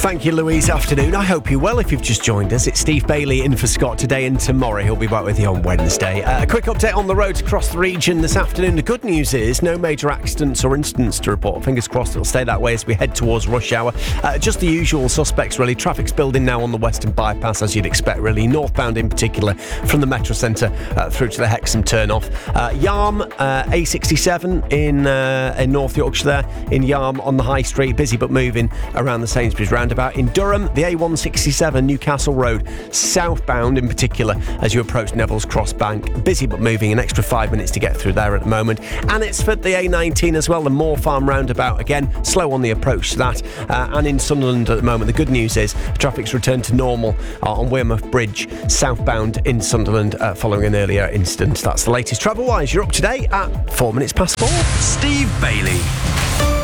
Thank you, Louise. Afternoon. I hope you're well if you've just joined us. It's Steve Bailey in for Scott today and tomorrow. He'll be back with you on Wednesday. A quick update on the roads across the region this afternoon. The good news is no major accidents or incidents to report. Fingers crossed it'll stay that way as we head towards rush hour. Just the usual suspects, really. Traffic's building now on the Western Bypass, as you'd expect, really. Northbound in particular, from the Metro Centre through to the Hexham turn-off. Yarm, A67 in North Yorkshire there. In Yarm on the High Street, busy but moving around the Sainsbury's roundabout. In Durham, the A167 Newcastle Road, southbound in particular, as you approach Neville's Cross Bank. Busy but moving, an extra 5 minutes to get through there at the moment. And it's for the A19 as well, the Moor Farm roundabout. Again, slow on the approach to that. And in Sunderland at the moment, the good news is traffic's returned to normal on Wearmouth Bridge, southbound in Sunderland, following an earlier incident. That's the latest travel-wise. You're up to date at 4 minutes past 4. Steve Bailey.